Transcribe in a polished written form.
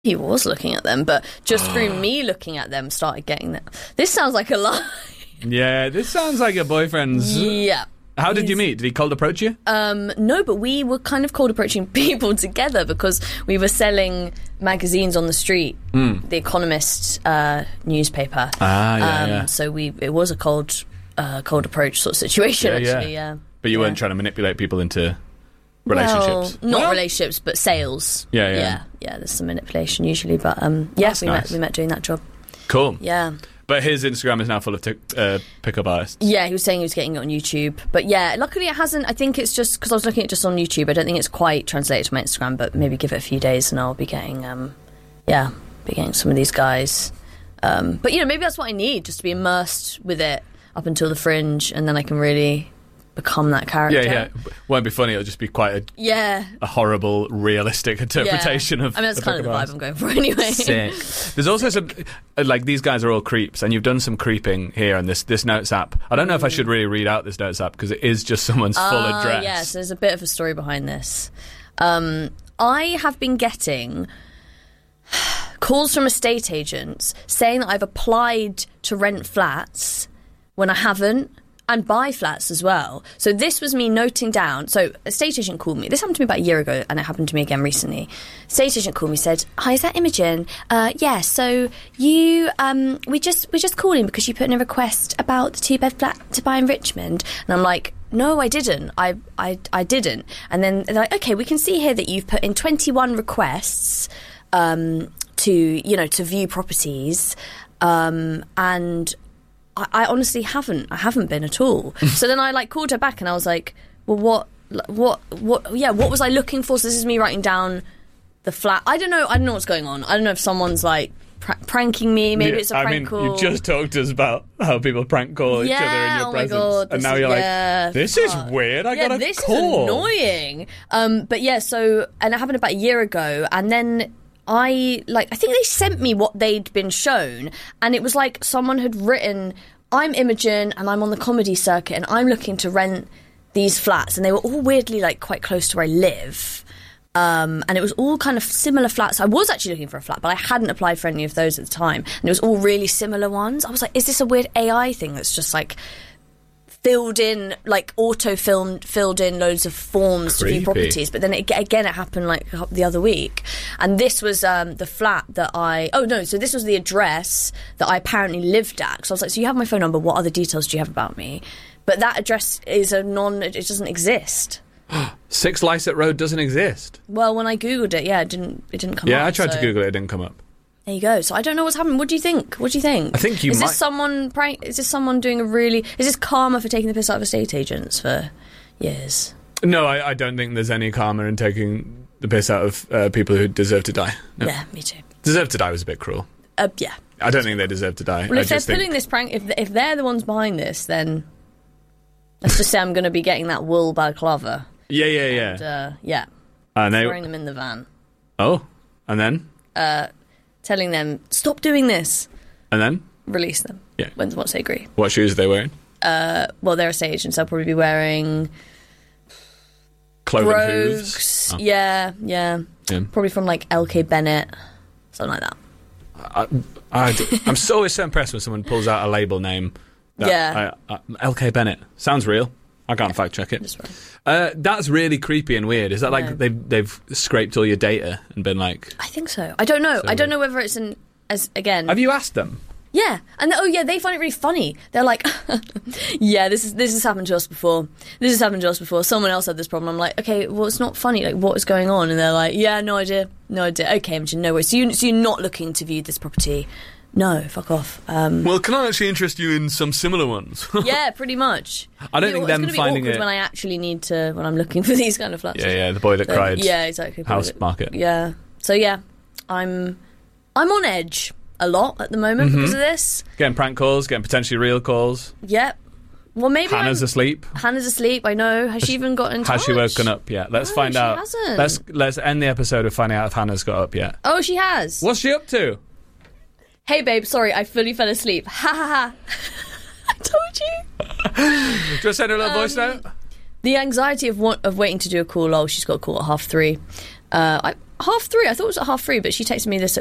he was looking at them, but just through me looking at them, started getting them. This sounds like a lie. Yeah, this sounds like your boyfriend's. Yeah. How did you meet? Did he cold approach you? No, but we were kind of cold approaching people together because we were selling magazines on the street, The Economist newspaper. Yeah. So it was a cold approach sort of situation, actually. Yeah. But you weren't trying to manipulate people into relationships. Well, not relationships, but sales. Yeah. There's some manipulation usually, but yes, we met doing that job. Cool. Yeah. But his Instagram is now full of pickup artists. Yeah, he was saying he was getting it on YouTube. But yeah, luckily it hasn't. I think it's just because I was looking at it just on YouTube. I don't think it's quite translated to my Instagram, but maybe give it a few days and I'll be getting, some of these guys. But, maybe that's what I need, just to be immersed with it up until the fringe, and then I can really become that character. Yeah. Won't be funny. It'll just be quite a horrible, realistic interpretation of. I mean, that's kind of the vibe I'm going for anyway. Sick. There's also some these guys are all creeps, and you've done some creeping here on this Notes app. I don't know if I should really read out this Notes app because it is just someone's full address. Yes, there's a bit of a story behind this. I have been getting calls from estate agents saying that I've applied to rent flats when I haven't. And buy flats as well. So this was me noting down. So a estate agent called me. This happened to me about a year ago, and it happened to me again recently. Estate agent called me, said, "Hi, is that Imogen? Yeah. So you, we're just calling because you put in a request about the 2-bed flat to buy in Richmond." And I'm like, "No, I didn't. I didn't." And then they're like, "Okay, we can see here that you've put in 21 requests to view properties, and." I honestly haven't. I haven't been at all. So then I called her back and I was like, well, what was I looking for? So this is me writing down the flat. I don't know what's going on. I don't know if someone's pranking me. Maybe it's a prank call. You just talked to us about how people prank call each other in your presence. My God, and now you're like, this is weird. I got a call. This is annoying. But yeah, so, and it happened about a year ago, and then I think they sent me what they'd been shown, and it was like someone had written, "I'm Imogen and I'm on the comedy circuit and I'm looking to rent these flats," and they were all weirdly quite close to where I live, and it was all kind of similar flats. I was actually looking for a flat, but I hadn't applied for any of those at the time, and it was all really similar ones. I was like, is this a weird AI thing that's just filled in, filled in loads of forms to view properties? But then it happened the other week, and this was the flat that so this was the address that I apparently lived at. So I was like, so you have my phone number, what other details do you have about me? But that address is it doesn't exist. 6 Lycett Road doesn't exist. Well, when I googled it, it didn't come up. Yeah, I tried to Google it, it didn't come up. There you go. So I don't know what's happened. What do you think? I think Is this someone doing is this karma for taking the piss out of estate agents for years? No, I don't think there's any karma in taking the piss out of people who deserve to die. No. Yeah, me too. Deserve to die was a bit cruel. Yeah. I don't think they deserve to die. Well, if they're pulling this prank, if they're the ones behind this, then let's just say I'm going to be getting that wool balaclava. Yeah. And throwing them in the van. Oh, and then? Telling them, stop doing this. And then? Release them. Yeah. Once they agree. What shoes are they wearing? Well, they're estate agents. They'll probably be wearing cloven hooves. Oh. Yeah. Probably from LK Bennett, something like that. I'm so impressed when someone pulls out a label name. LK Bennett. Sounds real. I can't fact check it. That's really creepy and weird. Is that they've scraped all your data and been like? I think so. I don't know. I don't know whether it's again. Have you asked them? Yeah, and they find it really funny. They're like, "Yeah, this has happened to us before. This has happened to us before. Someone else had this problem." I'm like, "Okay, well, it's not funny. What is going on?" And they're like, "Yeah, no idea. Okay, Imogen, no worries. So you're not looking to view this property." No, fuck off. Well, can I actually interest you in some similar ones? Yeah, pretty much. I don't think them finding it when I actually need to, when I'm looking for these kind of flats. Yeah, the boy that cried. Yeah, exactly. House market. Yeah. So yeah, I'm on edge a lot at the moment because of this. Getting prank calls, getting potentially real calls. Yep. Well, maybe Hannah's asleep. Hannah's asleep. I know. Has she even got in touch? Has she woken up yet? Let's find out. She hasn't. Let's end the episode with finding out if Hannah's got up yet. Oh, she has. What's she up to? Hey babe, sorry, I fully fell asleep. Ha ha ha. I told you. Do you want to send her a little voice note? The anxiety of waiting to do a call. Oh, she's got a call at 3:30. I 3:30. I thought it was at 3:30, but she texted me this